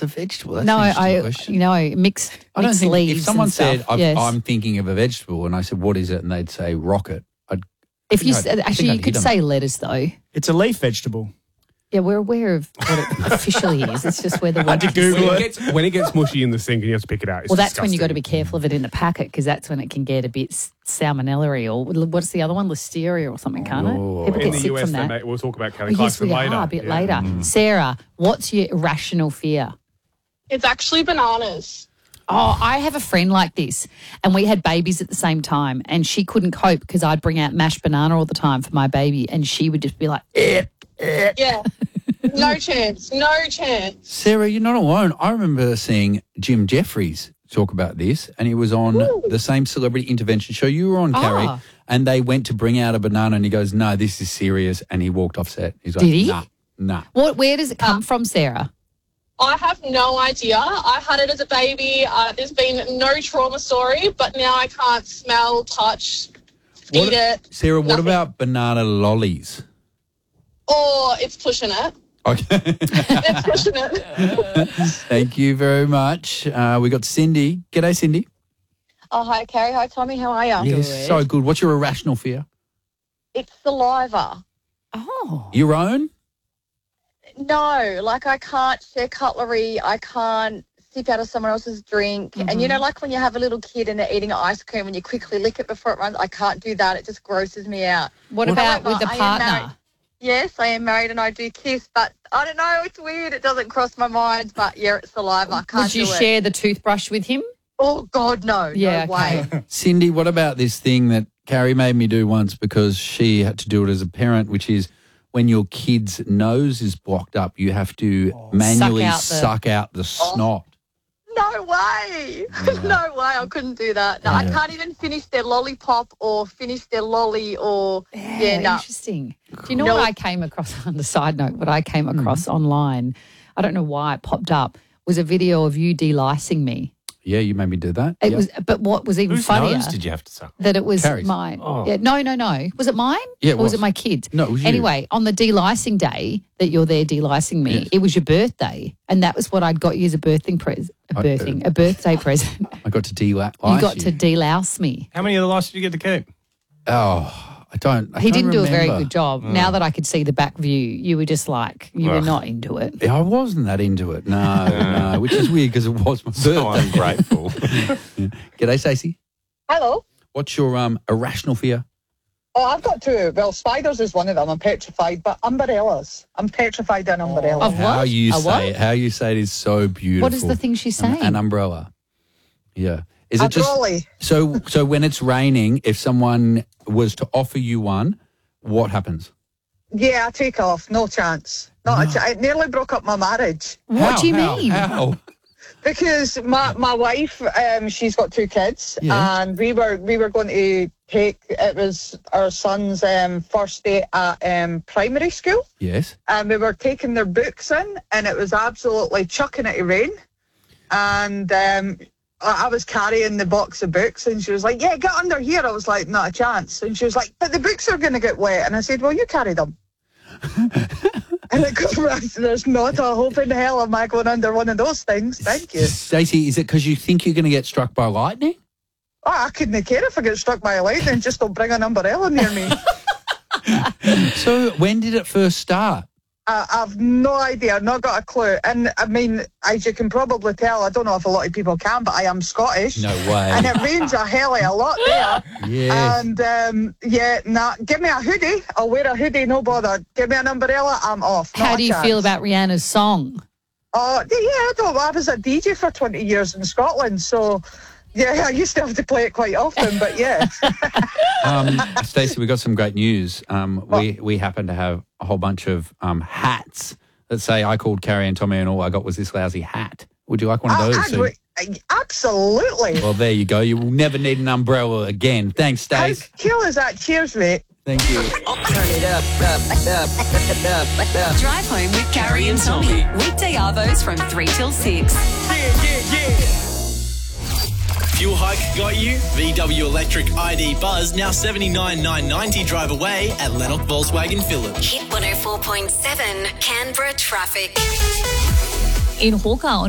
What's a vegetable? That's No, an interesting question. mixed leaves. If someone and stuff. said, Yes. I'm thinking of a vegetable, and I said, what is it? And they'd say rocket. If you I think actually, I'd you could hit 'em. say lettuce though. It's a leaf vegetable. Yeah, we're aware of what it officially is. It's just where the word. When it gets mushy in the sink and you have to pick it out. Well, that's when you got to be careful of it in the packet because that's when it can get a bit salmonella or what's the other one, listeria or something, can't it? People In get the sick US, from that. we'll talk about Oh, Kelly yes, Clarkson we later. are a bit later. Sarah, what's your irrational fear? It's actually bananas. Oh, I have a friend like this, and we had babies at the same time, and she couldn't cope because I'd bring out mashed banana all the time for my baby, and she would just be like, Yeah. No chance. No chance. Sarah, you're not alone. I remember seeing Jim Jeffries talk about this, and he was on the same celebrity intervention show you were on, Carrie, and they went to bring out a banana, and he goes, no, this is serious, and he walked off set. He's like, Did he? Nah. Where does it come from, Sarah? I have no idea. I had it as a baby. There's been no trauma story, but now I can't smell, touch, eat it. Sarah, what nothing. about banana lollies? Or it's pushing it. Okay. It's pushing it. Thank you very much. We got Cindy. G'day, Cindy. Oh, hi, Carrie. Hi, Tommy. How are you? Yes, so good. What's your irrational fear? It's saliva. Oh. Your own? No, like I can't share cutlery. I can't sip out of someone else's drink. And, you know, like when you have a little kid and they're eating ice cream and you quickly lick it before it runs, I can't do that. It just grosses me out. What about with the I am married. partner? Yes, I am married and I do kiss, but I don't know. It's weird. It doesn't cross my mind. But, yeah, it's saliva. I can't Would you do it. share the toothbrush with him? Oh, God, no. Yeah, no way. Cindy, what about this thing that Carrie made me do once because she had to do it as a parent, which is when your kid's nose is blocked up, you have to manually suck out the snot. No way. No way. I couldn't do that. No, I can't even finish their lollipop or finish their lolly or, no. Interesting. Do you know what I came across, on the side note, what I came across online, I don't know why it popped up, was a video of you delicing me. Yeah, you made me do that. It was, but what was even funnier? Whose nose did you have to suck? That it was Carrie's. mine. Oh. Yeah, no. Was it mine? Yeah, it or was was. it my kids? No, it was you. Anyway, on the delicing day that you're there delicing me, it was your birthday, and that was what I'd got you as a birthday present. A birthday present. I got to delouse You got to delouse me. How many of the lice did you get to keep? Oh, I don't He didn't do a very remember. good job. Now that I could see the back view, you were just like, you were not into it. Yeah, I wasn't that into it. No, which is weird because it was my birthday. So ungrateful. G'day, Stacey. Hello. What's your irrational fear? Oh, I've got two. Well, spiders is one of them. I'm petrified. But umbrellas. I'm petrified in umbrellas. Of what? How you A say what? it? How you say it is so beautiful. What is the thing she's saying? An umbrella. Yeah. Is it A just trolley. so when it's raining? If someone was to offer you one, what happens? Yeah, I take off. No chance. It nearly broke up my marriage. What do you mean? How? Because my wife, she's got two kids, Yeah. and we were going to take. It was our son's first day at primary school, Yes. and we were taking their books in, and it was absolutely chucking it to rain, and I was carrying the box of books, and she was like, "Yeah, get under here." I was like, "Not a chance," and she was like, "But the books are going to get wet," and I said, "Well, you carry them." And it goes, right, there's not a hope in hell am I going under one of those things. Thank you. Stacey, is it because you think you're going to get struck by lightning? Oh, I couldn't care if I get struck by a lightning. Just don't bring an umbrella near me. So when did it first start? I've no idea, not got a clue. And I mean, as you can probably tell, I don't know if a lot of people can, but I am Scottish. No way. And it rains a hell of a lot there. Yes. And give me a hoodie. I'll wear a hoodie, no bother. Give me an umbrella, I'm off. How do you feel about Rihanna's song? Oh, yeah, I was a DJ for 20 years in Scotland, so yeah, I used to have to play it quite often, but yeah. Stacey, we got some great news. We happen to have a whole bunch of hats that say I called Carrie and Tommy and all I got was this lousy hat. Would you like one of those? Absolutely. Well, there you go. You will never need an umbrella again. Thanks, How Stace. cool is that? Cheers, mate. Thank you. Turn it up. Drive home with Carrie and Tommy. Weekday arvos from 3 till 6. Fuel hike got you? VW Electric ID Buzz now $79,990 drive away at Lennox Volkswagen Village. Hit 104.7 Canberra traffic. In Hawker